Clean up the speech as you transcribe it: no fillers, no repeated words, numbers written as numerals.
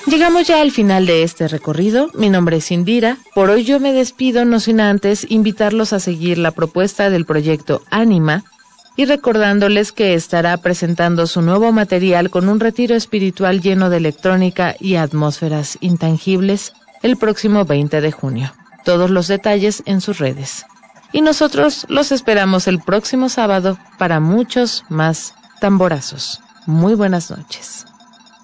Llegamos ya al final de este recorrido. Mi nombre es Indira. Por hoy yo me despido, no sin antes invitarlos a seguir la propuesta del proyecto Ánima y recordándoles que estará presentando su nuevo material con un retiro espiritual lleno de electrónica y atmósferas intangibles el próximo 20 de junio. Todos los detalles en sus redes. Y nosotros los esperamos el próximo sábado para muchos más tamborazos. Muy buenas noches.